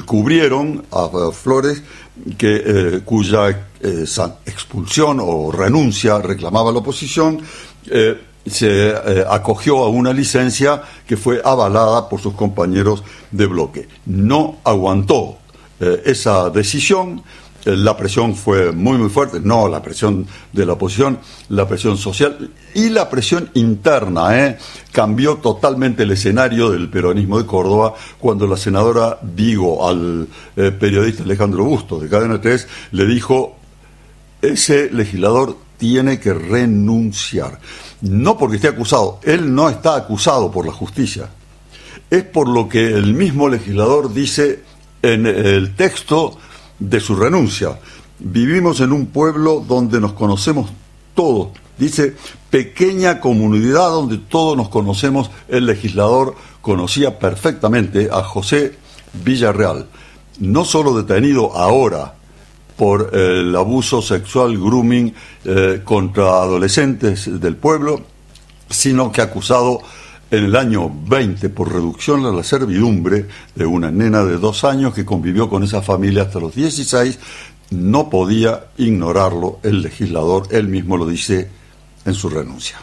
descubrieron a Flores cuya expulsión o renuncia reclamaba la oposición, se acogió a una licencia que fue avalada por sus compañeros de bloque. No aguantó esa decisión. La presión fue muy muy fuerte, no la presión de la oposición, la presión social y la presión interna, cambió totalmente el escenario del peronismo de Córdoba cuando la senadora Vigo al periodista Alejandro Bustos de Cadena 3 le dijo: ese legislador tiene que renunciar, no porque esté acusado, él no está acusado por la justicia, es por lo que el mismo legislador dice en el texto de su renuncia. Vivimos en un pueblo donde nos conocemos todos, dice, pequeña comunidad donde todos nos conocemos. El legislador conocía perfectamente a José Villarreal, no solo detenido ahora por el abuso sexual, grooming contra adolescentes del pueblo, sino que acusado en el año 20 por reducción a la servidumbre de una nena de 2 años que convivió con esa familia hasta los 16, no podía ignorarlo el legislador, él mismo lo dice en su renuncia.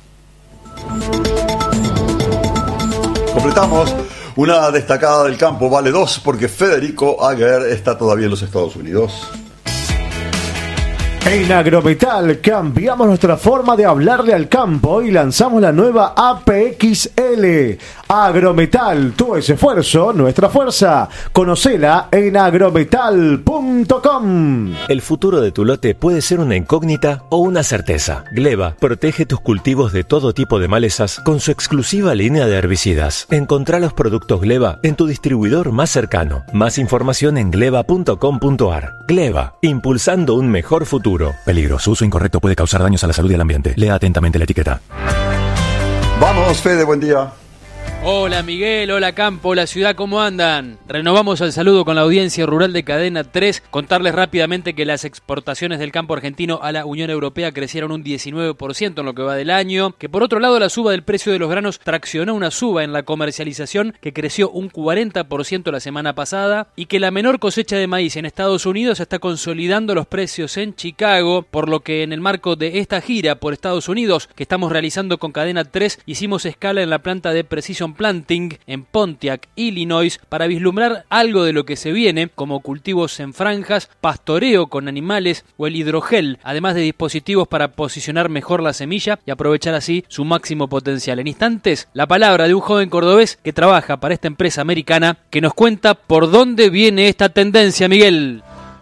Completamos una destacada del campo, vale 2, porque Federico Aguer está todavía en los Estados Unidos. En Agrometal cambiamos nuestra forma de hablarle al campo y lanzamos la nueva APXL. Agrometal, tu esfuerzo, nuestra fuerza. Conocela en agrometal.com. El futuro de tu lote puede ser una incógnita o una certeza. Gleva protege tus cultivos de todo tipo de malezas con su exclusiva línea de herbicidas. Encontrá los productos Gleva en tu distribuidor más cercano. Más información en gleva.com.ar. Gleva, impulsando un mejor futuro. Peligro, su uso incorrecto puede causar daños a la salud y al ambiente. Lea atentamente la etiqueta. Vamos, Fede, buen día. Hola Miguel, hola Campo, hola ciudad, ¿cómo andan? Renovamos el saludo con la audiencia rural de Cadena 3. Contarles rápidamente que las exportaciones del campo argentino a la Unión Europea crecieron un 19% en lo que va del año, que por otro lado la suba del precio de los granos traccionó una suba en la comercialización que creció un 40% la semana pasada, y que la menor cosecha de maíz en Estados Unidos está consolidando los precios en Chicago, por lo que en el marco de esta gira por Estados Unidos que estamos realizando con Cadena 3 hicimos escala en la planta de Precision Planting en Pontiac, Illinois, para vislumbrar algo de lo que se viene, como cultivos en franjas, pastoreo con animales o el hidrogel, además de dispositivos para posicionar mejor la semilla y aprovechar así su máximo potencial. En instantes, la palabra de un joven cordobés que trabaja para esta empresa americana que nos cuenta por dónde viene esta tendencia, Miguel.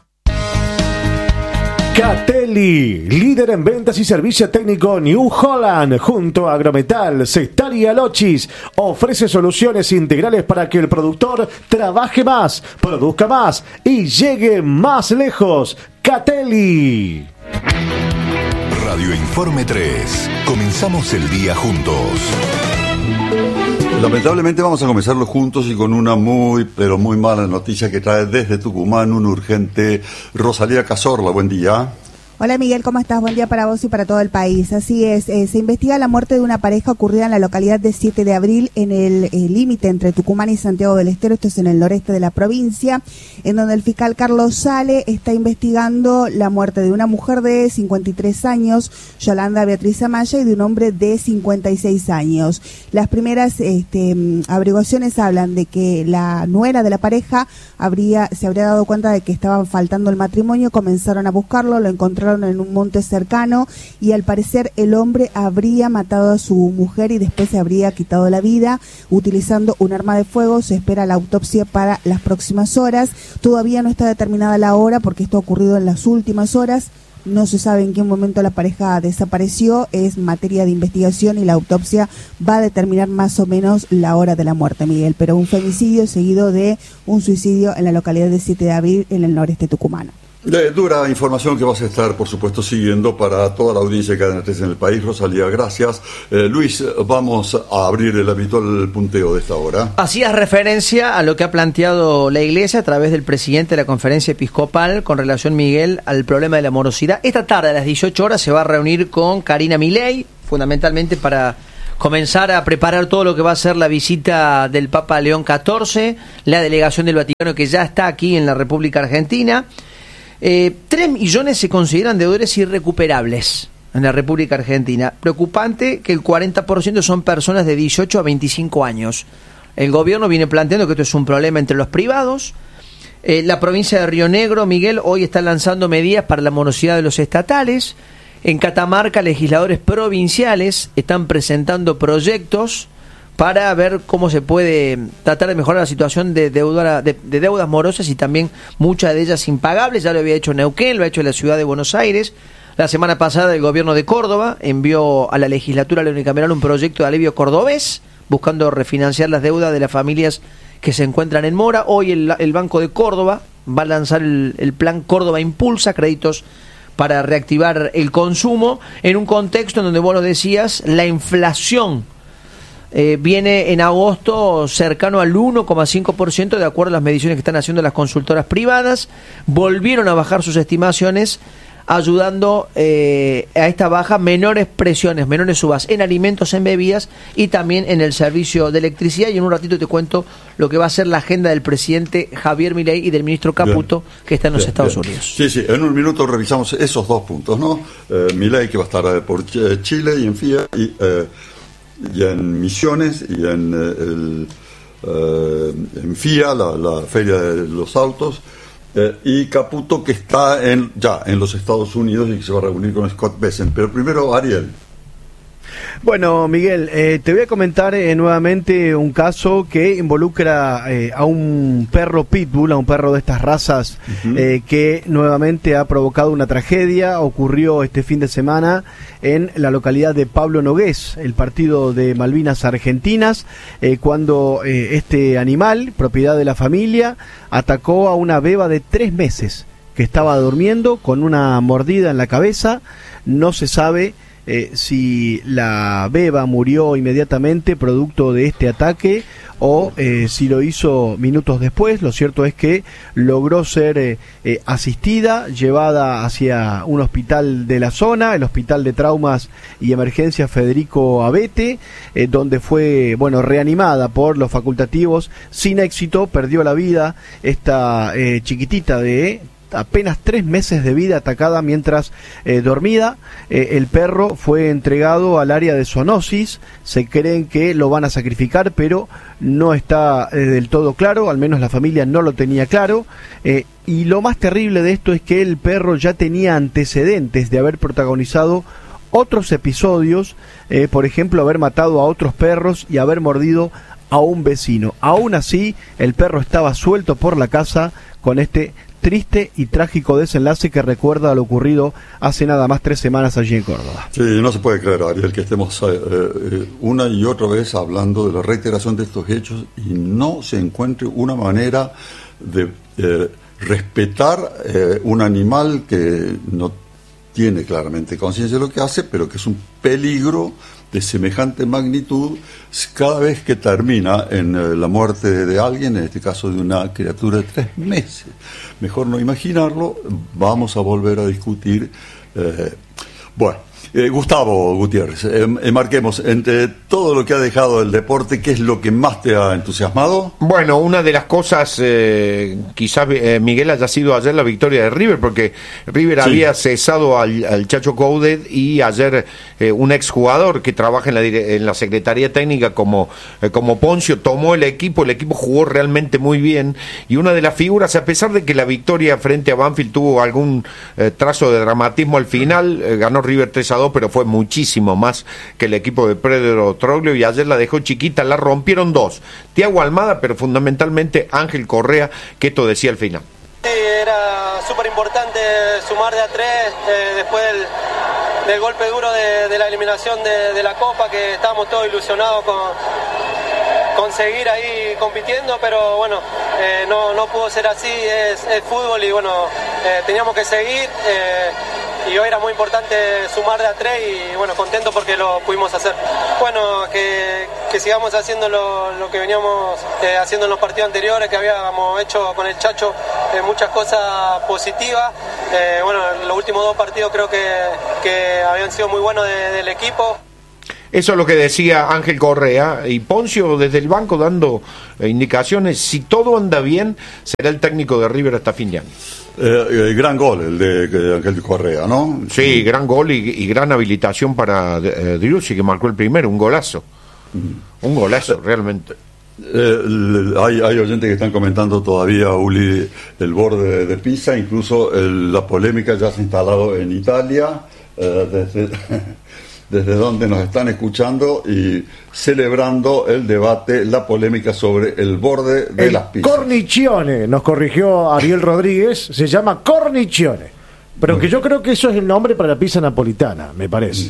Catelli, líder en ventas y servicio técnico New Holland, junto a Agrometal, Sestari y Alochis, ofrece soluciones integrales para que el productor trabaje más, produzca más y llegue más lejos. Catelli. Radio Informe 3. Comenzamos el día juntos. Lamentablemente vamos a comenzarlo juntos y con una muy, pero muy mala noticia que trae desde Tucumán un urgente. Rosalía Cazorla, buen día. Hola Miguel, ¿cómo estás? Buen día para vos y para todo el país. Así es, se investiga la muerte de una pareja ocurrida en la localidad de 7 de abril, en el límite entre Tucumán y Santiago del Estero, esto es en el noreste de la provincia, en donde el fiscal Carlos Sale está investigando la muerte de una mujer de 53 años, Yolanda Beatriz Amaya, y de un hombre de 56 años. Las primeras averiguaciones hablan de que la nuera de la pareja se habría dado cuenta de que estaban faltando el matrimonio, comenzaron a buscarlo, lo encontraron en un monte cercano y al parecer el hombre habría matado a su mujer y después se habría quitado la vida utilizando un arma de fuego. Se espera la autopsia para las próximas horas. Todavía no está determinada la hora porque esto ha ocurrido en las últimas horas. No se sabe en qué momento la pareja desapareció, es materia de investigación y la autopsia va a determinar más o menos la hora de la muerte, Miguel. Pero un femicidio seguido de un suicidio en la localidad de 7 de abril en el noreste tucumano. Dura información que vas a estar, por supuesto, siguiendo para toda la audiencia de Cadena 3 en el país. Rosalía, gracias. Luis, vamos a abrir el habitual punteo de esta hora. Hacías referencia a lo que ha planteado la Iglesia a través del presidente de la Conferencia Episcopal con relación, Miguel, al problema de la morosidad. Esta tarde a las 18 horas se va a reunir con Karina Milei, fundamentalmente para comenzar a preparar todo lo que va a ser la visita del Papa León XIV, la delegación del Vaticano que ya está aquí en la República Argentina. 3 millones se consideran deudores irrecuperables en la República Argentina. Preocupante que el 40% son personas de 18 a 25 años. El gobierno viene planteando que esto es un problema entre los privados. La provincia de Río Negro, Miguel, hoy está lanzando medidas para la morosidad de los estatales. En Catamarca, legisladores provinciales están presentando proyectos para ver cómo se puede tratar de mejorar la situación de deudas morosas y también muchas de ellas impagables. Ya lo había hecho Neuquén, lo ha hecho la ciudad de Buenos Aires. La semana pasada el gobierno de Córdoba envió a la legislatura unicameral un proyecto de alivio cordobés buscando refinanciar las deudas de las familias que se encuentran en mora. Hoy el Banco de Córdoba va a lanzar el plan Córdoba Impulsa, créditos para reactivar el consumo, en un contexto en donde vos lo decías, la inflación viene en agosto cercano al 1,5% de acuerdo a las mediciones que están haciendo las consultoras privadas. Volvieron a bajar sus estimaciones, ayudando a esta baja menores presiones, menores subas en alimentos, en bebidas y también en el servicio de electricidad. Y en un ratito te cuento lo que va a ser la agenda del presidente Javier Milei y del ministro Caputo, que está en los Estados Unidos. Sí, en un minuto revisamos esos 2 puntos, ¿no? Milei, que va a estar por Chile y en FIA y en Misiones y en FIA, la Feria de los Autos. Y Caputo, que está ya en los Estados Unidos y que se va a reunir con Scott Bessent. Pero primero, Ariel. Bueno, Miguel, te voy a comentar nuevamente un caso que involucra a un perro pitbull, a un perro de estas razas, que nuevamente ha provocado una tragedia. Ocurrió este fin de semana en la localidad de Pablo Nogués, el partido de Malvinas Argentinas, cuando este animal, propiedad de la familia, atacó a una beba de 3 meses que estaba durmiendo con una mordida en la cabeza. No se sabe si la beba murió inmediatamente producto de este ataque o si lo hizo minutos después. Lo cierto es que logró ser asistida, llevada hacia un hospital de la zona, el Hospital de Traumas y Emergencias Federico Abete, donde fue reanimada por los facultativos sin éxito. Perdió la vida esta chiquitita de apenas 3 meses de vida, atacada mientras dormida. El perro fue entregado al área de zoonosis. Se creen que lo van a sacrificar, pero no está del todo claro, al menos la familia no lo tenía claro. Y lo más terrible de esto es que el perro ya tenía antecedentes de haber protagonizado otros episodios, por ejemplo, haber matado a otros perros y haber mordido a un vecino. Aún así, el perro estaba suelto por la casa con este triste y trágico desenlace que recuerda a lo ocurrido hace nada más 3 semanas allí en Córdoba. Sí, no se puede creer, Ariel, que estemos una y otra vez hablando de la reiteración de estos hechos y no se encuentre una manera de respetar un animal que no tiene claramente conciencia de lo que hace, pero que es un peligro de semejante magnitud cada vez que termina en la muerte de alguien, en este caso de una criatura de 3 meses. Mejor no imaginarlo. Vamos a volver a discutir. Gustavo Gutiérrez, marquemos entre todo lo que ha dejado el deporte, ¿qué es lo que más te ha entusiasmado? Bueno, una de las cosas, quizás Miguel, haya sido ayer la victoria de River, porque River había cesado al Chacho Coudet y ayer un exjugador que trabaja en la Secretaría Técnica como Poncio tomó el equipo jugó realmente muy bien, y una de las figuras, a pesar de que la victoria frente a Banfield tuvo algún trazo de dramatismo al final, ganó River 3-2, pero fue muchísimo más que el equipo de Pedro Troglio, y ayer la dejó chiquita. La rompieron 2, Thiago Almada, pero fundamentalmente Ángel Correa, que esto decía al final. Sí, era súper importante sumar de a 3 después del golpe duro de la eliminación de la Copa, que estábamos todos ilusionados con seguir ahí compitiendo, pero bueno, no pudo ser así. Es fútbol y bueno, teníamos que seguir. Y hoy era muy importante sumar de a 3 y bueno, contento porque lo pudimos hacer. Bueno, que sigamos haciendo lo que veníamos haciendo en los partidos anteriores, que habíamos hecho con el Chacho, muchas cosas positivas. Bueno, los últimos 2 partidos creo que habían sido muy buenos del equipo. Eso es lo que decía Ángel Correa, y Poncio desde el banco dando indicaciones. Si todo anda bien, será el técnico de River hasta fin de año. Gran gol el de Ángel Correa, ¿no? Sí, gran gol y gran habilitación para Driussi, que marcó el primero, un golazo. Un golazo, realmente. Hay oyentes que están comentando todavía, Uli, el borde de Pisa, incluso la polémica ya se ha instalado en Italia, desde donde nos están escuchando y celebrando el debate, la polémica sobre el borde de las pizzas. Cornicione, nos corrigió Ariel Rodríguez, se llama cornicione, pero que yo creo que eso es el nombre para la pizza napolitana, me parece.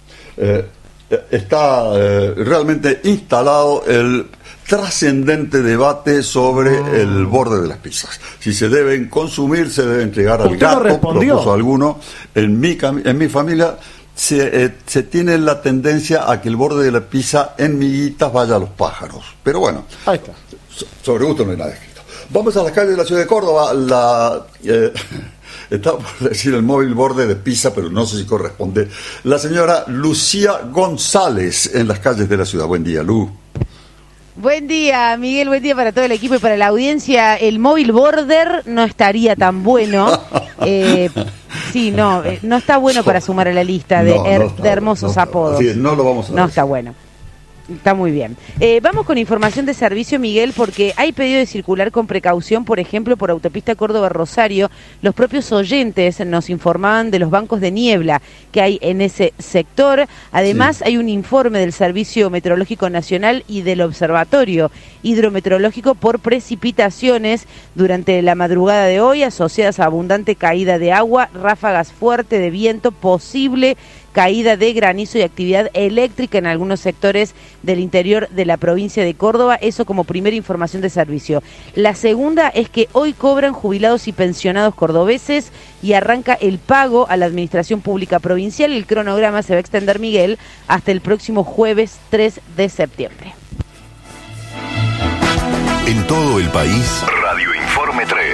Está realmente instalado el trascendente debate sobre el borde de las pizzas. Si se deben consumir, se debe entregar al gato, propuso alguno. En mi familia se tiene la tendencia a que el borde de la pizza en miguitas vaya a los pájaros. Pero bueno, ahí está. Sobre gusto no hay nada escrito. Vamos a las calles de la ciudad de Córdoba. Estaba por decir el móvil borde de pizza, pero no sé si corresponde. La señora Lucía González en las calles de la ciudad. Buen día, Lu. Buen día, Miguel, buen día para todo el equipo y para la audiencia. El móvil border no estaría tan bueno. Sí, no está bueno para sumar a la lista de hermosos apodos. Así es, no lo vamos a No está bueno. Está muy bien. Vamos con información de servicio, Miguel, porque hay pedido de circular con precaución, por ejemplo, por autopista Córdoba-Rosario. Los propios oyentes nos informaban de los bancos de niebla que hay en ese sector. Además, hay un informe del Servicio Meteorológico Nacional y del Observatorio Hidrometeorológico por precipitaciones durante la madrugada de hoy, asociadas a abundante caída de agua, ráfagas fuertes de viento, posible caída de granizo y actividad eléctrica en algunos sectores del interior de la provincia de Córdoba. Eso como primera información de servicio. La segunda es que hoy cobran jubilados y pensionados cordobeses y arranca el pago a la Administración Pública Provincial. El cronograma se va a extender, Miguel, hasta el próximo jueves 3 de septiembre. En todo el país, Radio Informe 3.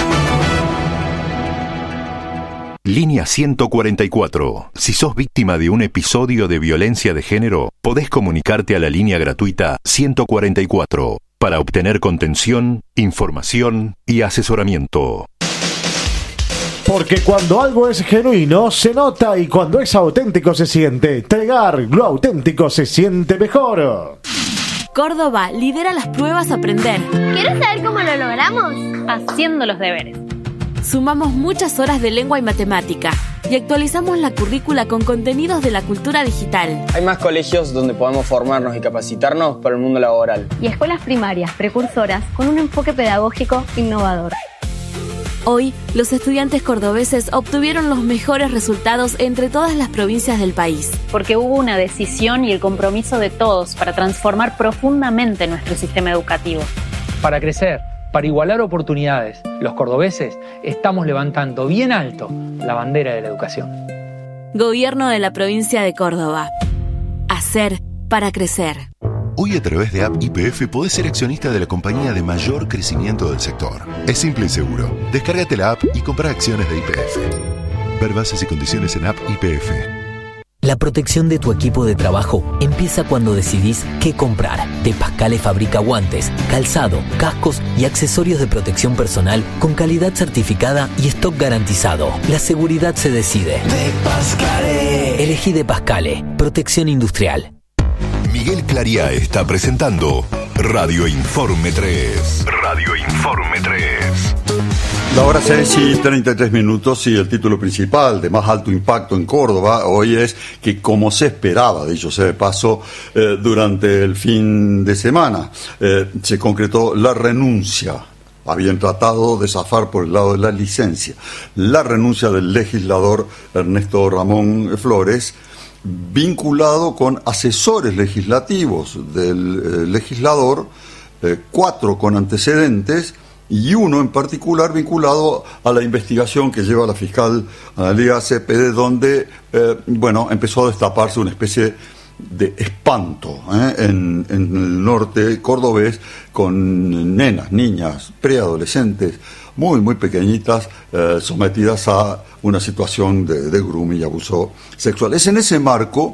Línea 144. Si sos víctima de un episodio de violencia de género, podés comunicarte a la línea gratuita 144 para obtener contención, información y asesoramiento. Porque cuando algo es genuino, se nota, y cuando es auténtico se siente. Tegar, lo auténtico se siente mejor. Córdoba lidera las pruebas a aprender. ¿Quieres saber cómo lo logramos? Haciendo los deberes. Sumamos muchas horas de lengua y matemática y actualizamos la currícula con contenidos de la cultura digital. Hay más colegios donde podemos formarnos y capacitarnos para el mundo laboral. Y escuelas primarias, precursoras, con un enfoque pedagógico innovador. Hoy, los estudiantes cordobeses obtuvieron los mejores resultados entre todas las provincias del país. Porque hubo una decisión y el compromiso de todos para transformar profundamente nuestro sistema educativo. Para crecer, para igualar oportunidades, los cordobeses estamos levantando bien alto la bandera de la educación. Gobierno de la provincia de Córdoba. Hacer para crecer. Hoy a través de App YPF podés ser accionista de la compañía de mayor crecimiento del sector. Es simple y seguro. Descárgate la app y compra acciones de YPF. Ver bases y condiciones en App YPF. La protección de tu equipo de trabajo empieza cuando decidís qué comprar. De Pascale fabrica guantes, calzado, cascos y accesorios de protección personal con calidad certificada y stock garantizado. La seguridad se decide. De Pascale. Elegí De Pascale. Protección industrial. Miguel Clariá está presentando Radio Informe 3. Radio Informe 3. La hora 6:33 y el título principal de más alto impacto en Córdoba hoy es que, como se esperaba, dicho sea de paso, durante el fin de semana se concretó la renuncia. Habían tratado de zafar por el lado de la licencia. La renuncia del legislador Ernesto Ramón Flores, vinculado con asesores legislativos del legislador, 4 con antecedentes, y uno en particular vinculado a la investigación que lleva la fiscal Analía Cepede, donde empezó a destaparse una especie de espanto en el norte cordobés, con niñas, preadolescentes, muy muy pequeñitas, sometidas a una situación de grooming y abuso sexual. Es en ese marco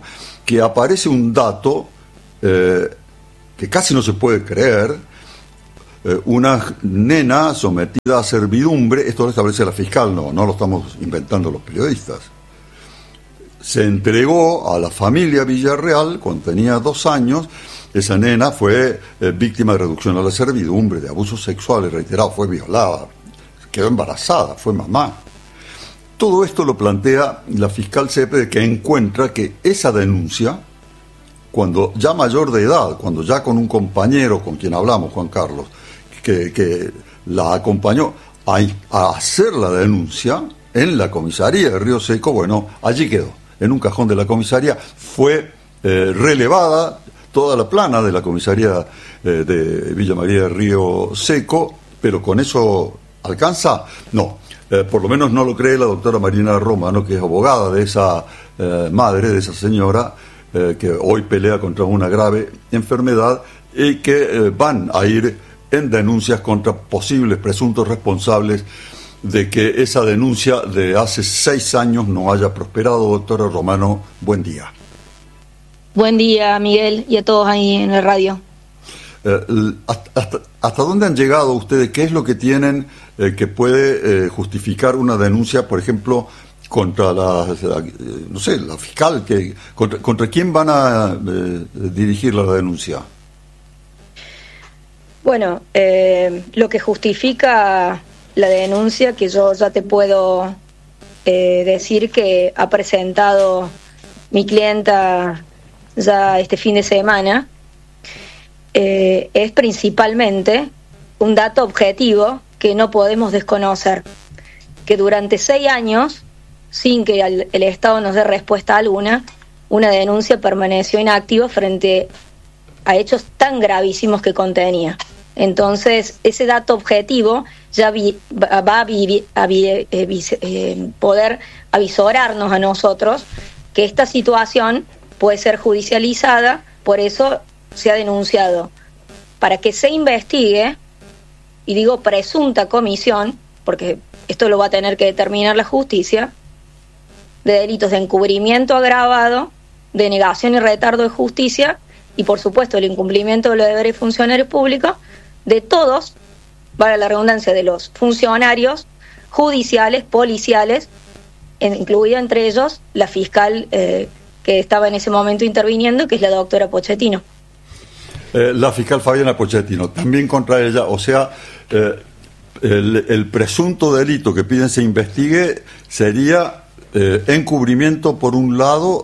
que aparece un dato que casi no se puede creer. Una nena sometida a servidumbre, esto lo establece la fiscal, no lo estamos inventando los periodistas. Se entregó a la familia Villarreal cuando tenía 2 años. Esa nena fue víctima de reducción a la servidumbre, de abusos sexuales reiterados, fue violada, quedó embarazada, fue mamá. Todo esto lo plantea la fiscal Cepede, que encuentra que esa denuncia, cuando ya mayor de edad, cuando ya con un compañero con quien hablamos, Juan Carlos, que la acompañó a hacer la denuncia en la comisaría de Río Seco, bueno, allí quedó, en un cajón de la comisaría, fue relevada toda la plana de la comisaría de Villa María de Río Seco, pero con eso ¿alcanza? No, por lo menos no lo cree la doctora Marina Romano, que es abogada de esa madre, de esa señora, que hoy pelea contra una grave enfermedad y que van a ir en denuncias contra posibles presuntos responsables de que esa denuncia de hace 6 años no haya prosperado. Doctora Romano, buen día. Buen día, Miguel, y a todos ahí en la radio. ¿Hasta dónde han llegado ustedes? ¿Qué es lo que tienen que puede justificar una denuncia, por ejemplo, contra la fiscal? ¿Contra quién van a dirigir la denuncia? Bueno, lo que justifica la denuncia, que yo ya te puedo decir que ha presentado mi clienta ya este fin de semana, es principalmente un dato objetivo que no podemos desconocer, que durante 6 años, sin que el Estado nos dé respuesta alguna, una denuncia permaneció inactiva frente a hechos tan gravísimos que contenía. Entonces, ese dato objetivo ya va a poder avisorarnos a nosotros que esta situación puede ser judicializada, por eso se ha denunciado, para que se investigue, y digo presunta comisión, porque esto lo va a tener que determinar la justicia, de delitos de encubrimiento agravado, de negación y retardo de justicia, y por supuesto el incumplimiento de los deberes de funcionarios públicos, de todos, vale la redundancia, de los funcionarios judiciales, policiales, incluida entre ellos la fiscal que estaba en ese momento interviniendo, que es la doctora Pochettino. La fiscal Fabiana Pochettino, también contra ella, o sea, el presunto delito que piden se investigue sería encubrimiento por un lado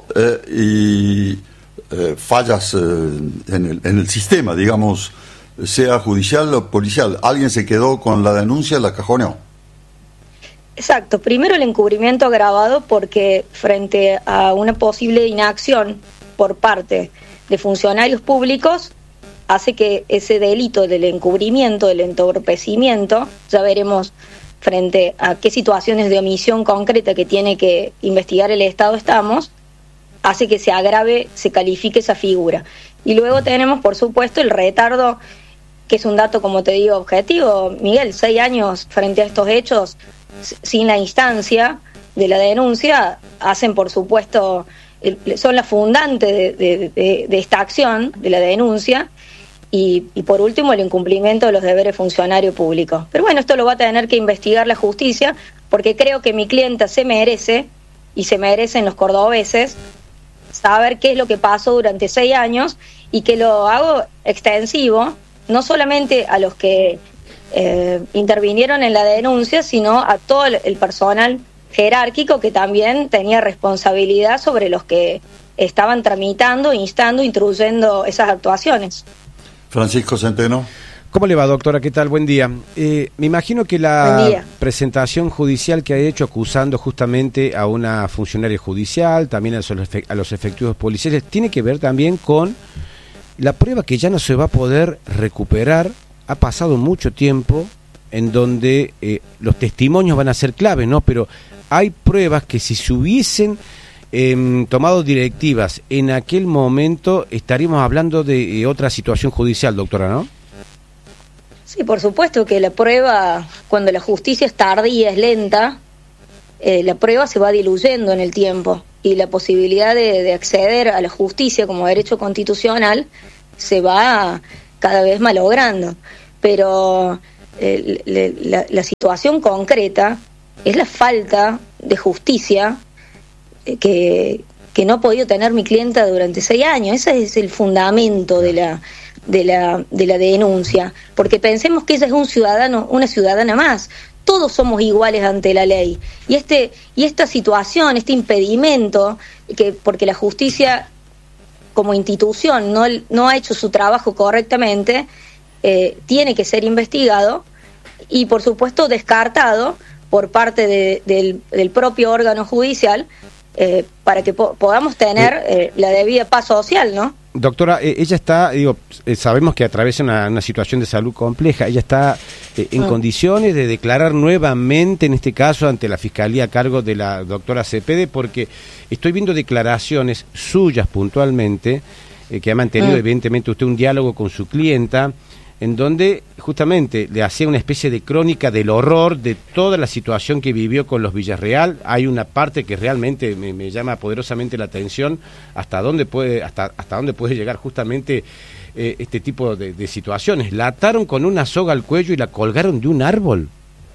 y fallas en el sistema, digamos, sea judicial o policial. Alguien se quedó con la denuncia, la cajoneó. Exacto. Primero el encubrimiento agravado, porque frente a una posible inacción por parte de funcionarios públicos, hace que ese delito del encubrimiento, del entorpecimiento, ya veremos frente a qué situaciones de omisión concreta que tiene que investigar el Estado estamos, hace que se agrave, se califique esa figura. Y luego tenemos, por supuesto, el retardo, que es un dato, como te digo, objetivo. Miguel, 6 años frente a estos hechos, sin la instancia de la denuncia, hacen, por supuesto, son la fundante de esta acción, de la denuncia, y por último el incumplimiento de los deberes funcionarios públicos. Pero bueno, esto lo va a tener que investigar la justicia, porque creo que mi clienta se merece, y se merecen los cordobeses, saber qué es lo que pasó durante 6 años, y que lo hago extensivo, no solamente a los que intervinieron en la denuncia, sino a todo el personal jerárquico que también tenía responsabilidad sobre los que estaban tramitando, instando, instruyendo esas actuaciones. Francisco Centeno. ¿Cómo le va, doctora? ¿Qué tal? Buen día. Me imagino que la presentación judicial que ha hecho acusando justamente a una funcionaria judicial, también a los efectivos policiales, tiene que ver también con la prueba que ya no se va a poder recuperar. Ha pasado mucho tiempo en donde los testimonios van a ser claves, ¿no? Pero hay pruebas que si se hubiesen tomado directivas en aquel momento, estaríamos hablando de otra situación judicial, doctora, ¿no? Sí, por supuesto que la prueba, cuando la justicia es tardía, es lenta, la prueba se va diluyendo en el tiempo y la posibilidad de acceder a la justicia como derecho constitucional se va cada vez malogrando. Pero la situación concreta es la falta de justicia que no ha podido tener mi clienta durante 6 años. Ese es el fundamento de la denuncia, porque pensemos que ella es un ciudadano, una ciudadana más. Todos somos iguales ante la ley. Y esta situación, este impedimento, porque la justicia como institución no ha hecho su trabajo correctamente, tiene que ser investigado y, por supuesto, descartado por parte del propio órgano judicial, para que podamos tener la debida paz social, ¿no? Doctora, ella está, sabemos que atraviesa una situación de salud compleja. Ella está en condiciones de declarar nuevamente, en este caso, ante la Fiscalía a cargo de la doctora Cepede, porque estoy viendo declaraciones suyas puntualmente, que ha mantenido evidentemente usted un diálogo con su clienta, en donde justamente le hacía una especie de crónica del horror de toda la situación que vivió con los Villarreal. Hay una parte que realmente me llama poderosamente la atención, hasta dónde puede llegar justamente este tipo de situaciones. La ataron con una soga al cuello y la colgaron de un árbol.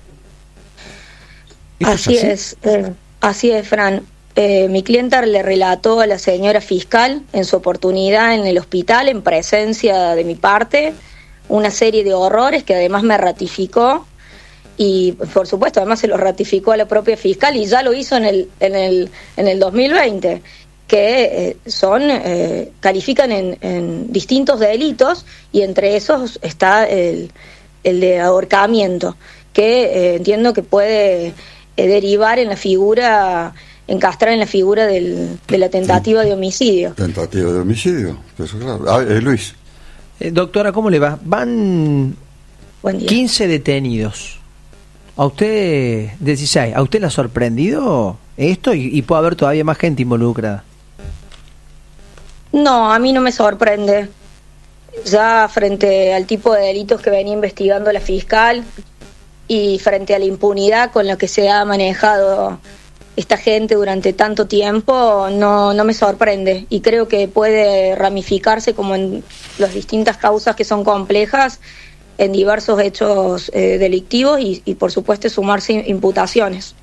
Así es, Fran. Mi clienta le relató a la señora fiscal en su oportunidad en el hospital, en presencia de mi parte, una serie de horrores que además me ratificó y, por supuesto, además se lo ratificó a la propia fiscal y ya lo hizo en el 2020, que califican en distintos delitos y entre esos está el de ahorcamiento, que entiendo que puede derivar en la figura, encastrar en la figura de la tentativa de homicidio. Tentativa de homicidio, eso claro. Luis. Doctora, ¿cómo le va? Van 15 detenidos. ¿A usted, 16, a usted le ha sorprendido esto y puede haber todavía más gente involucrada? No, a mí no me sorprende. Ya frente al tipo de delitos que venía investigando la fiscal y frente a la impunidad con la que se ha manejado esta gente durante tanto tiempo, no me sorprende y creo que puede ramificarse, como en las distintas causas que son complejas, en diversos hechos delictivos y por supuesto sumarse imputaciones.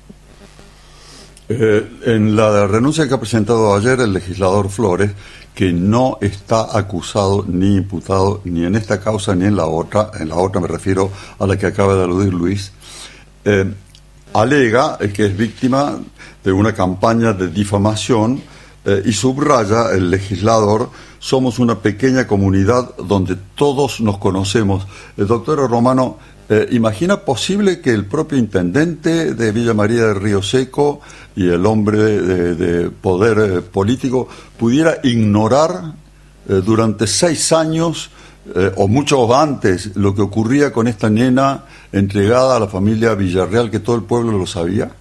En la renuncia que ha presentado ayer el legislador Flores, que no está acusado ni imputado ni en esta causa ni en la otra me refiero a la que acaba de aludir Luis, alega que es víctima de una campaña de difamación y subraya el legislador: somos una pequeña comunidad donde todos nos conocemos. Doctor Romano, ¿imagina posible que el propio intendente de Villa María de Río Seco y el hombre de poder político pudiera ignorar durante 6 años o mucho antes lo que ocurría con esta nena entregada a la familia Villarreal, que todo el pueblo lo sabía?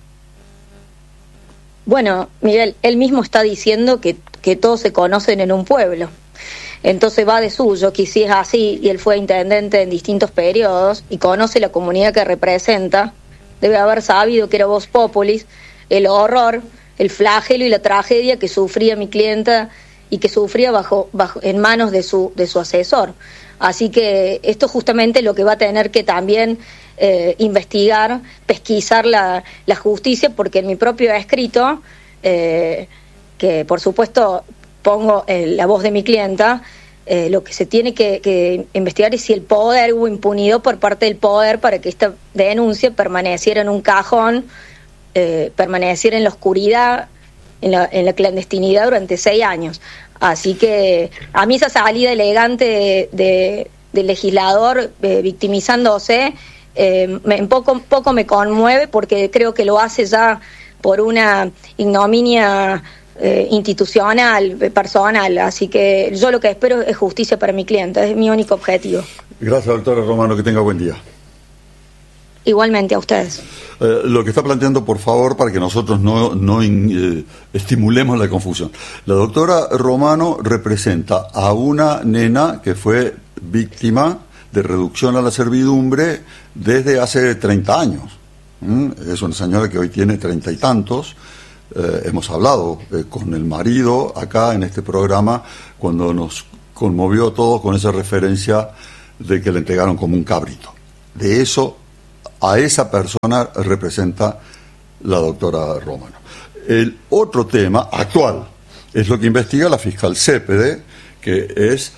Bueno, Miguel, él mismo está diciendo que todos se conocen en un pueblo. Entonces va de suyo que si es así y él fue intendente en distintos periodos y conoce la comunidad que representa, debe haber sabido que era Vox Populis, el horror, el flagelo y la tragedia que sufría mi clienta y que sufría en manos de su asesor. Así que esto justamente es lo que va a tener que también investigar, pesquisar la justicia, porque en mi propio escrito, que por supuesto pongo la voz de mi clienta, lo que se tiene que investigar es si el poder, hubo impunidad por parte del poder para que esta denuncia permaneciera en un cajón, permaneciera en la oscuridad, en la clandestinidad durante 6 años. Así que a mí esa salida elegante del legislador victimizándose un poco me conmueve, porque creo que lo hace ya por una ignominia institucional, personal. Así que yo lo que espero es justicia para mi cliente, es mi único objetivo. Gracias, doctora Romano, que tenga buen día. Igualmente a ustedes. Lo que está planteando, por favor, para que nosotros no estimulemos la confusión. La doctora Romano representa a una nena que fue víctima de reducción a la servidumbre desde hace 30 años. Es una señora que hoy tiene 30 y tantos. Hemos hablado con el marido acá en este programa cuando nos conmovió a todos con esa referencia de que le entregaron como un cabrito. De eso, a esa persona representa la doctora Romano. El otro tema actual es lo que investiga la fiscal Cepede, que es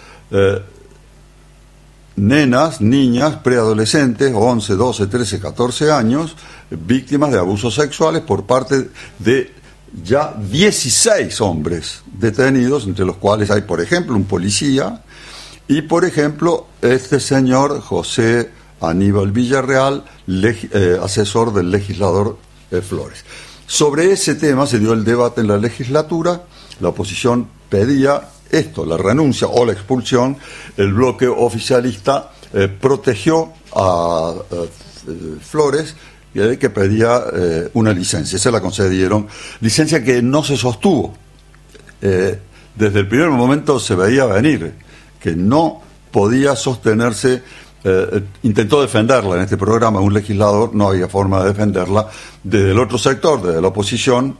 nenas, niñas, preadolescentes, 11, 12, 13, 14 años, víctimas de abusos sexuales por parte de ya 16 hombres detenidos, entre los cuales hay, por ejemplo, un policía y, por ejemplo, este señor José Aníbal Villarreal, asesor del legislador Flores. Sobre ese tema se dio el debate en la legislatura. La oposición pedía esto, la renuncia o la expulsión. El bloque oficialista protegió a Flores, que pedía una licencia. Se la concedieron, licencia que no se sostuvo. Desde el primer momento se veía venir que no podía sostenerse. Intentó defenderla en este programa un legislador, no había forma de defenderla. Desde el otro sector, desde la oposición,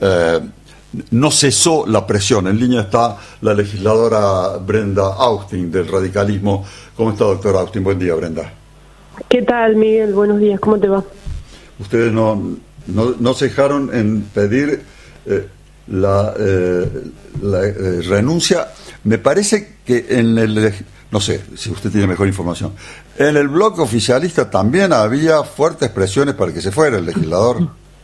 no cesó la presión. En línea está la legisladora Brenda Austin del radicalismo. ¿Cómo está, doctora Austin? Buen día, Brenda. ¿Qué tal, Miguel? Buenos días, ¿cómo te va? Ustedes no cejaron en pedir la renuncia. Me parece que en el... No sé si usted tiene mejor información. En el bloque oficialista también había fuertes presiones para que se fuera el legislador.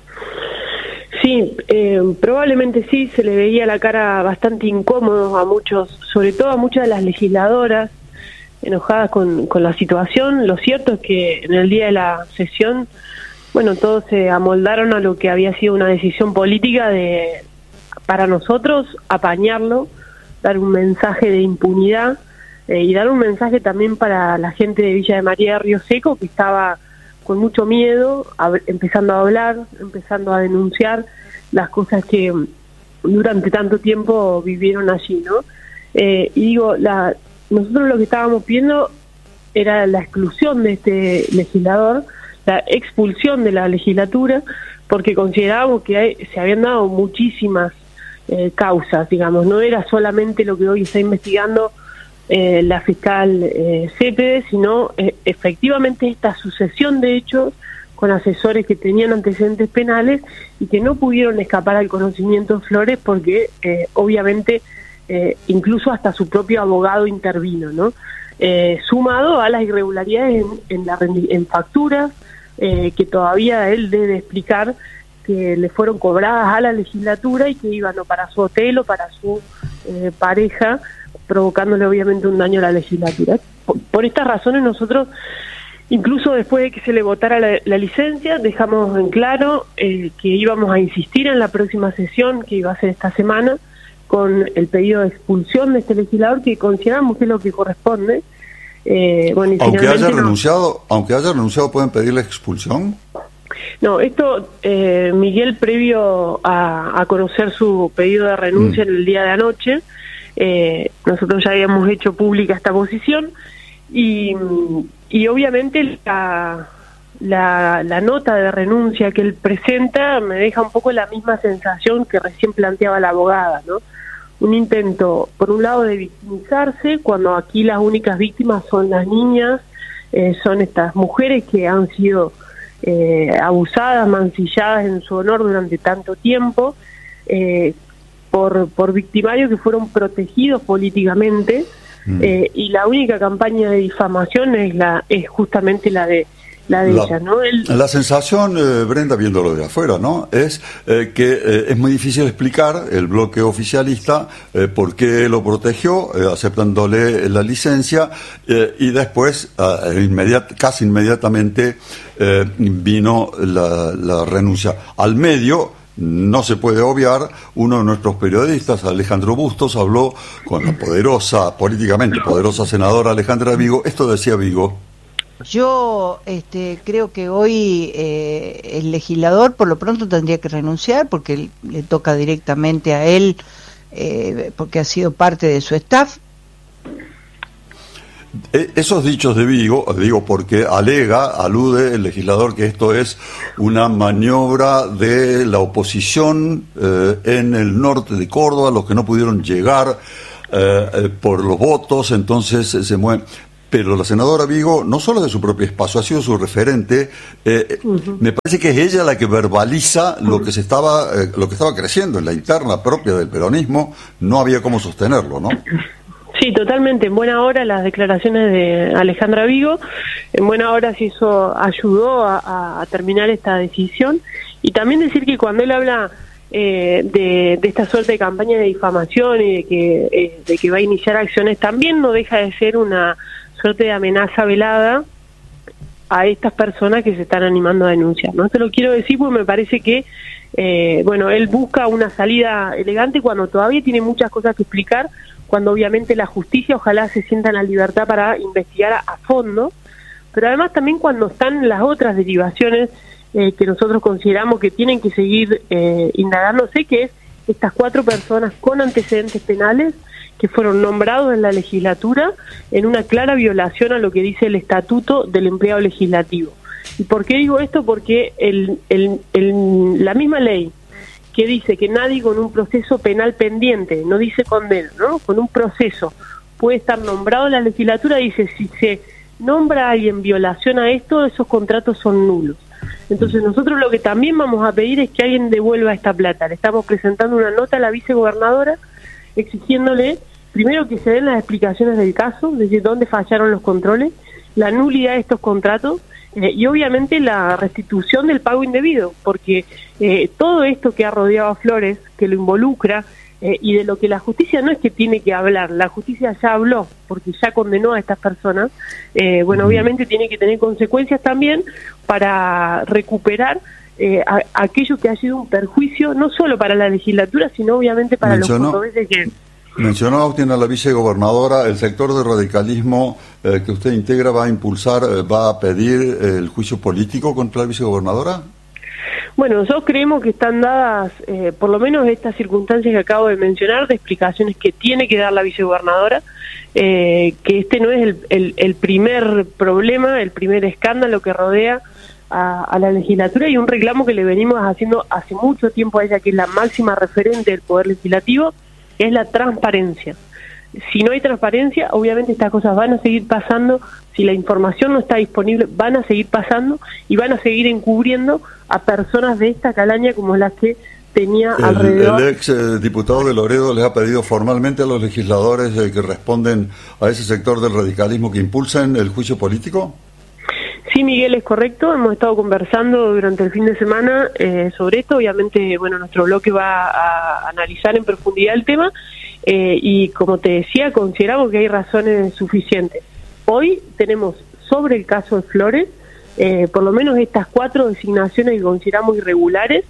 Sí, probablemente sí, se le veía la cara bastante incómodo a muchos, sobre todo a muchas de las legisladoras enojadas con la situación. Lo cierto es que en el día de la sesión, bueno, todos se amoldaron a lo que había sido una decisión política de, para nosotros, apañarlo, dar un mensaje de impunidad y dar un mensaje también para la gente de Villa de María de Río Seco, que estaba con mucho miedo, empezando a hablar, empezando a denunciar las cosas que durante tanto tiempo vivieron allí, ¿no? Y digo, nosotros lo que estábamos pidiendo era la exclusión de este legislador, la expulsión de la legislatura, porque considerábamos que se habían dado muchísimas causas, digamos, no era solamente lo que hoy está investigando la fiscal Cepede, sino efectivamente esta sucesión de hechos con asesores que tenían antecedentes penales y que no pudieron escapar al conocimiento de Flores porque obviamente incluso hasta su propio abogado intervino, ¿no? Sumado a las irregularidades en facturas que todavía él debe explicar que le fueron cobradas a la legislatura y que iban o para su hotel o para su pareja, provocándole obviamente un daño a la legislatura. Por estas razones nosotros, incluso después de que se le votara la licencia, dejamos en claro que íbamos a insistir en la próxima sesión, que iba a ser esta semana, con el pedido de expulsión de este legislador, que consideramos que es lo que corresponde. Bueno, y aunque haya renunciado, ¿pueden pedir la expulsión? No, esto, Miguel, previo a conocer su pedido de renuncia en el día de anoche, nosotros ya habíamos hecho pública esta posición y obviamente la nota de renuncia que él presenta me deja un poco la misma sensación que recién planteaba la abogada, ¿no? Un intento, por un lado, de victimizarse, cuando aquí las únicas víctimas son las niñas, son estas mujeres que han sido abusadas, mancilladas en su honor durante tanto tiempo, por victimarios que fueron protegidos políticamente, y la única campaña de difamación es justamente la de ella, ¿no? La sensación, Brenda, viéndolo de afuera, ¿no? Es que es muy difícil explicar el bloque oficialista por qué lo protegió, aceptándole la licencia, y después, casi inmediatamente, vino la renuncia. Al medio, no se puede obviar, uno de nuestros periodistas, Alejandro Bustos, habló con la políticamente poderosa senadora Alejandra Vigo. Esto decía Vigo: yo creo que hoy el legislador por lo pronto tendría que renunciar porque le toca directamente a él, porque ha sido parte de su staff. Esos dichos de Vigo, digo porque alude el legislador que esto es una maniobra de la oposición en el norte de Córdoba, los que no pudieron llegar por los votos, entonces se mueven. Pero la senadora Vigo, no solo de su propio espacio, ha sido su referente. Me parece que es ella la que verbaliza lo que estaba creciendo en la interna propia del peronismo. No había cómo sostenerlo, ¿no? Sí, totalmente. En buena hora las declaraciones de Alejandra Vigo. En buena hora sí eso ayudó a terminar esta decisión. Y también decir que cuando él habla de esta suerte de campaña de difamación y de que va a iniciar acciones, también no deja de ser una suerte de amenaza velada a estas personas que se están animando a denunciar, ¿no? Te lo quiero decir porque me parece que él busca una salida elegante cuando todavía tiene muchas cosas que explicar, cuando obviamente la justicia ojalá se sienta en la libertad para investigar a fondo, pero además también cuando están las otras derivaciones que nosotros consideramos que tienen que seguir indagándose, que es estas 4 personas con antecedentes penales que fueron nombrados en la legislatura en una clara violación a lo que dice el Estatuto del Empleado Legislativo. ¿Y por qué digo esto? Porque la misma ley que dice que nadie con un proceso penal pendiente, no dice condena, ¿no? Con un proceso puede estar nombrado en la legislatura, dice si se nombra a alguien en violación a esto, esos contratos son nulos. Entonces nosotros lo que también vamos a pedir es que alguien devuelva esta plata. Le estamos presentando una nota a la vicegobernadora exigiéndole primero que se den las explicaciones del caso, es decir, dónde fallaron los controles, la nulidad de estos contratos y obviamente la restitución del pago indebido, porque todo esto que ha rodeado a Flores, que lo involucra, y de lo que la justicia no es que tiene que hablar, la justicia ya habló, porque ya condenó a estas personas, obviamente tiene que tener consecuencias también para recuperar aquello que ha sido un perjuicio, no solo para la legislatura, sino obviamente para los cordobeses que... Mencionó Agustín a la vicegobernadora, el sector de radicalismo que usted integra va a impulsar, va a pedir el juicio político contra la vicegobernadora. Bueno, nosotros creemos que están dadas, por lo menos estas circunstancias que acabo de mencionar, de explicaciones que tiene que dar la vicegobernadora, que este no es el primer problema, el primer escándalo que rodea a la legislatura y un reclamo que le venimos haciendo hace mucho tiempo a ella, que es la máxima referente del Poder Legislativo, que es la transparencia. Si no hay transparencia, obviamente estas cosas van a seguir pasando, si la información no está disponible, van a seguir pasando y van a seguir encubriendo a personas de esta calaña como las que tenía alrededor. El ex diputado de Loredo les ha pedido formalmente a los legisladores que responden a ese sector del radicalismo que impulsen el juicio político. Sí, Miguel, es correcto. Hemos estado conversando durante el fin de semana sobre esto. Obviamente, nuestro bloque va a analizar en profundidad el tema y, como te decía, consideramos que hay razones suficientes. Hoy tenemos sobre el caso de Flores, por lo menos estas 4 designaciones que consideramos irregulares,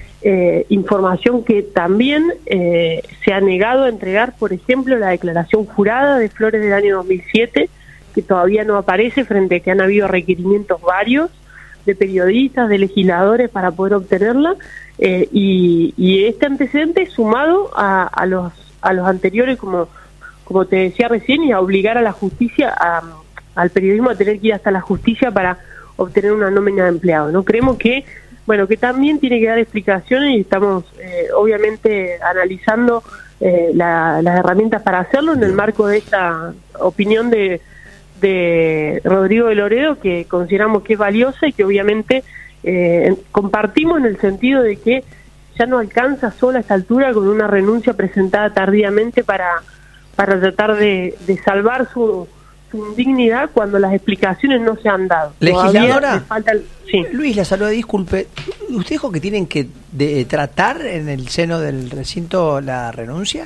información que también se ha negado a entregar, por ejemplo, la declaración jurada de Flores del año 2007, que todavía no aparece frente a que han habido requerimientos varios de periodistas, de legisladores para poder obtenerla, y este antecedente sumado a los anteriores, como te decía recién, y a obligar a la justicia, al periodismo a tener que ir hasta la justicia para obtener una nómina de empleados, ¿no? Creemos que que también tiene que dar explicaciones y estamos obviamente analizando las herramientas para hacerlo en el marco de esta opinión de Rodrigo de Loredo, que consideramos que es valiosa y que obviamente compartimos en el sentido de que ya no alcanza sola a esta altura con una renuncia presentada tardíamente para tratar de salvar su indignidad cuando las explicaciones no se han dado. Legisladora, sí. Luis, la saluda, disculpe, ¿usted dijo que tienen que tratar en el seno del recinto la renuncia?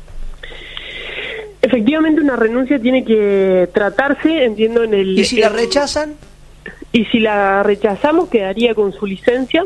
Efectivamente, una renuncia tiene que tratarse, entiendo, en el... ¿Y si la rechazan? Y si la rechazamos, quedaría con su licencia.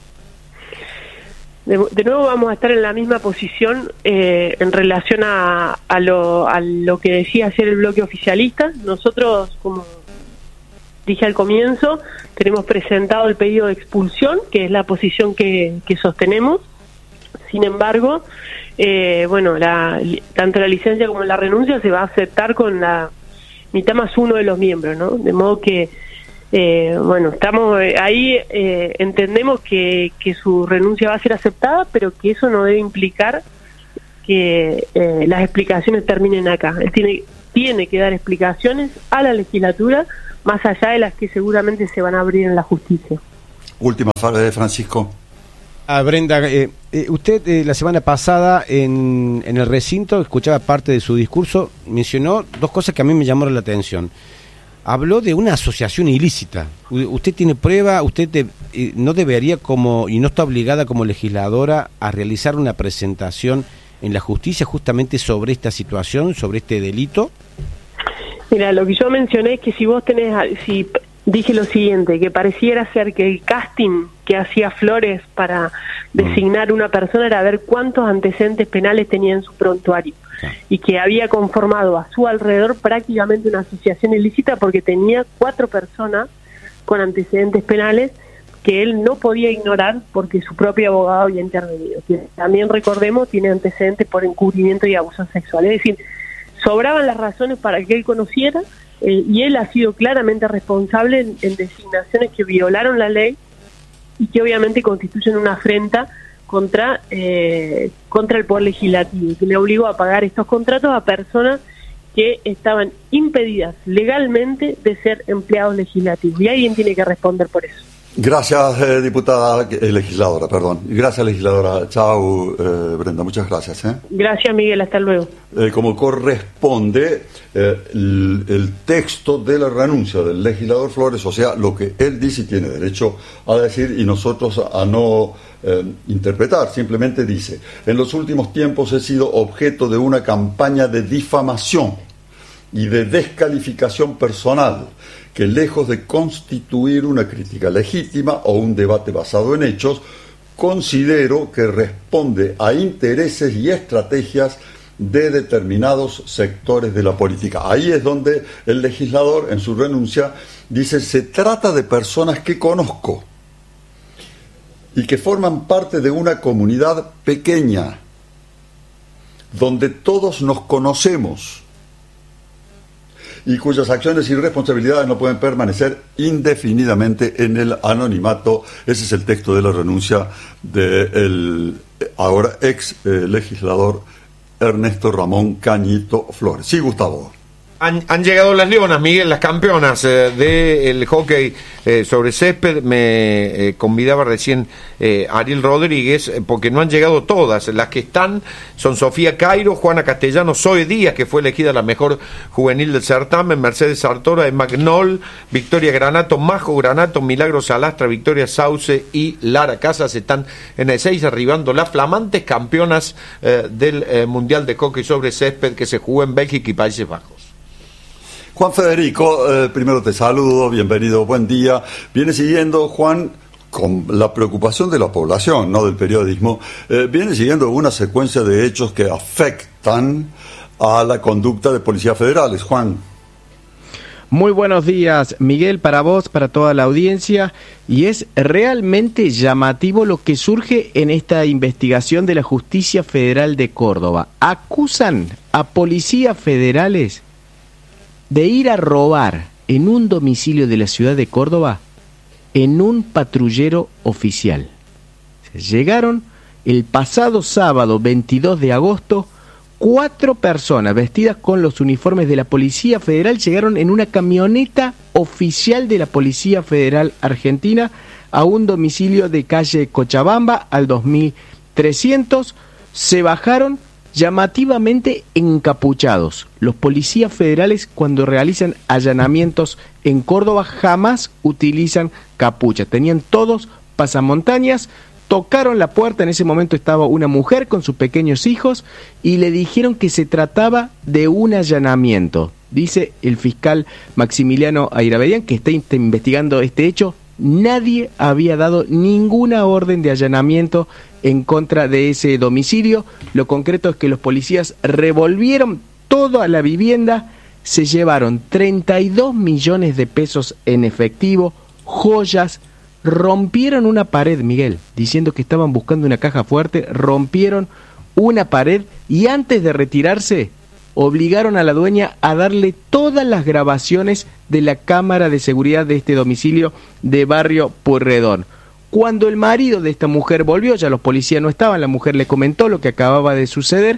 De nuevo vamos a estar en la misma posición en relación a lo que decía ayer el bloque oficialista. Nosotros, como dije al comienzo, tenemos presentado el pedido de expulsión, que es la posición que sostenemos. Sin embargo, tanto la licencia como la renuncia se va a aceptar con la mitad más uno de los miembros, ¿no? De modo que, bueno, estamos ahí, entendemos que su renuncia va a ser aceptada, pero que eso no debe implicar que las explicaciones terminen acá. Él tiene que dar explicaciones a la legislatura, más allá de las que seguramente se van a abrir en la justicia. Última frase de Francisco. Brenda, usted la semana pasada en el recinto, escuchaba parte de su discurso, mencionó dos cosas que a mí me llamaron la atención. Habló de una asociación ilícita. Usted tiene prueba, usted no debería y no está obligada como legisladora a realizar una presentación en la justicia justamente sobre esta situación, sobre este delito. Mira, lo que yo mencioné es que si dije lo siguiente, que pareciera ser que el casting que hacía Flores para designar una persona era ver cuántos antecedentes penales tenía en su prontuario, y que había conformado a su alrededor prácticamente una asociación ilícita porque tenía 4 personas con antecedentes penales que él no podía ignorar porque su propio abogado había intervenido. También, recordemos, tiene antecedentes por encubrimiento y abuso sexual. Es decir, sobraban las razones para que él conociera, y él ha sido claramente responsable en designaciones que violaron la ley y que obviamente constituyen una afrenta contra el Poder Legislativo, que le obligó a pagar estos contratos a personas que estaban impedidas legalmente de ser empleados legislativos, y alguien tiene que responder por eso. Gracias, legisladora, perdón. Gracias, legisladora. Chao, Brenda, muchas gracias. Gracias, Miguel, hasta luego. Como corresponde, el texto de la renuncia del legislador Flores, o sea, lo que él dice y tiene derecho a decir y nosotros a no interpretar, simplemente dice: en los últimos tiempos he sido objeto de una campaña de difamación y de descalificación personal, que lejos de constituir una crítica legítima o un debate basado en hechos, considero que responde a intereses y estrategias de determinados sectores de la política. Ahí es donde el legislador, en su renuncia, dice: se trata de personas que conozco y que forman parte de una comunidad pequeña, donde todos nos conocemos, y cuyas acciones y responsabilidades no pueden permanecer indefinidamente en el anonimato. Ese es el texto de la renuncia del ahora ex legislador Ernesto Ramón Cañito Flores. Sí, Gustavo. Han llegado las leonas, Miguel, las campeonas del hockey sobre césped. Me convidaba recién Ariel Rodríguez, porque no han llegado todas. Las que están son Sofía Cairo, Juana Castellano, Zoe Díaz, que fue elegida la mejor juvenil del certamen, Mercedes Sartora, Emma Knoll, Victoria Granato, Majo Granato, Milagro Salastra, Victoria Sauce y Lara Casas están en el 6, arribando las flamantes campeonas del Mundial de Hockey sobre césped que se jugó en Bélgica y Países Bajos. Juan Federico, primero te saludo, bienvenido, buen día. Viene siguiendo, Juan, con la preocupación de la población, no del periodismo, viene siguiendo una secuencia de hechos que afectan a la conducta de policías federales. Juan. Muy buenos días, Miguel, para vos, para toda la audiencia, y es realmente llamativo lo que surge en esta investigación de la Justicia Federal de Córdoba. Acusan a policías federales de ir a robar en un domicilio de la ciudad de Córdoba en un patrullero oficial. Llegaron el pasado sábado 22 de agosto, 4 personas vestidas con los uniformes de la Policía Federal llegaron en una camioneta oficial de la Policía Federal Argentina a un domicilio de calle Cochabamba al 2300, se bajaron llamativamente encapuchados. Los policías federales, cuando realizan allanamientos en Córdoba, jamás utilizan capucha. Tenían todos pasamontañas, tocaron la puerta, en ese momento estaba una mujer con sus pequeños hijos y le dijeron que se trataba de un allanamiento. Dice el fiscal Maximiliano Airabedian, que está investigando este hecho, nadie había dado ninguna orden de allanamiento en contra de ese domicilio. Lo concreto es que los policías revolvieron toda la vivienda, se llevaron 32 millones de pesos en efectivo, joyas, rompieron una pared, Miguel, diciendo que estaban buscando una caja fuerte, rompieron una pared y antes de retirarse obligaron a la dueña a darle todas las grabaciones de la cámara de seguridad de este domicilio de Barrio Pueyrredón. Cuando el marido de esta mujer volvió, ya los policías no estaban, la mujer le comentó lo que acababa de suceder,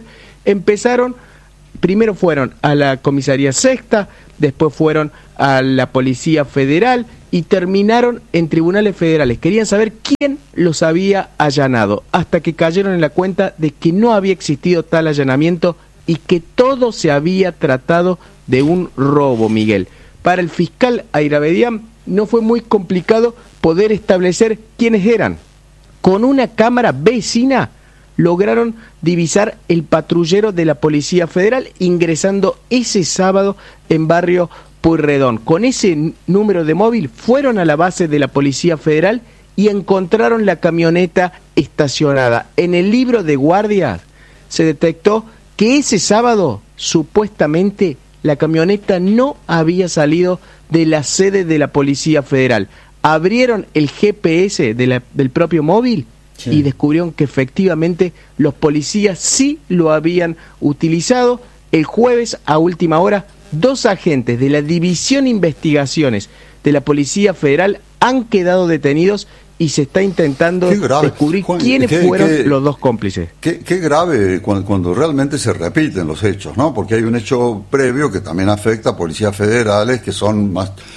primero fueron a la comisaría sexta, después fueron a la Policía Federal y terminaron en tribunales federales. Querían saber quién los había allanado, hasta que cayeron en la cuenta de que no había existido tal allanamiento y que todo se había tratado de un robo, Miguel. Para el fiscal Ayravedian no fue muy complicado poder establecer quiénes eran. Con una cámara vecina lograron divisar el patrullero de la Policía Federal ingresando ese sábado en Barrio Pueyrredón. Con ese número de móvil fueron a la base de la Policía Federal y encontraron la camioneta estacionada. En el libro de guardias se detectó que ese sábado supuestamente la camioneta no había salido de la sede de la Policía Federal. Abrieron el GPS del propio móvil y descubrieron que efectivamente los policías sí lo habían utilizado. El jueves, a última hora, 2 agentes de la División Investigaciones de la Policía Federal han quedado detenidos y se está intentando descubrir quiénes fueron los 2 cómplices. Qué grave cuando realmente se repiten los hechos, ¿no? Porque hay un hecho previo que también afecta a policías federales que son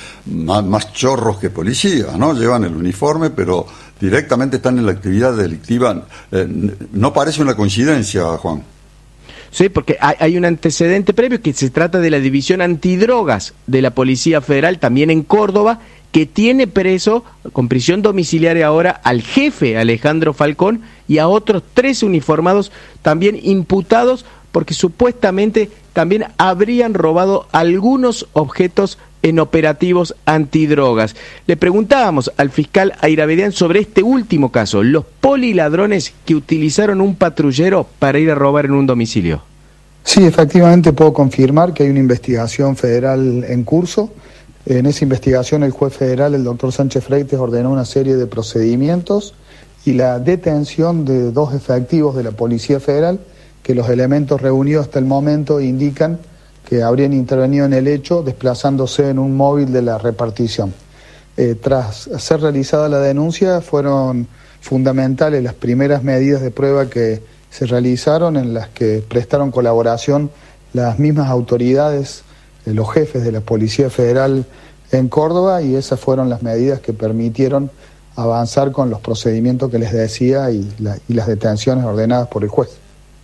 más chorros que policías, ¿no? Llevan el uniforme, pero directamente están en la actividad delictiva. No parece una coincidencia, Juan. Sí, porque hay un antecedente previo que se trata de la División Antidrogas de la Policía Federal, también en Córdoba, que tiene preso, con prisión domiciliaria ahora, al jefe Alejandro Falcón y a otros 13 uniformados también imputados porque supuestamente también habrían robado algunos objetos en operativos antidrogas. Le preguntábamos al fiscal Ayravedian sobre este último caso, los poliladrones que utilizaron un patrullero para ir a robar en un domicilio. Sí, efectivamente puedo confirmar que hay una investigación federal en curso. En esa investigación el juez federal, el doctor Sánchez Freites, ordenó una serie de procedimientos y la detención de 2 efectivos de la Policía Federal, que los elementos reunidos hasta el momento indican que habrían intervenido en el hecho desplazándose en un móvil de la repartición. Tras ser realizada la denuncia, fueron fundamentales las primeras medidas de prueba que se realizaron, en las que prestaron colaboración las mismas autoridades, los jefes de la Policía Federal en Córdoba, y esas fueron las medidas que permitieron avanzar con los procedimientos que les decía y las detenciones ordenadas por el juez.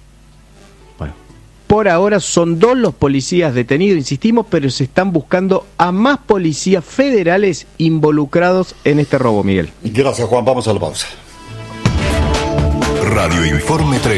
Por ahora son 2 los policías detenidos, insistimos, pero se están buscando a más policías federales involucrados en este robo, Miguel. Gracias, Juan. Vamos a la pausa. Radio Informe 3.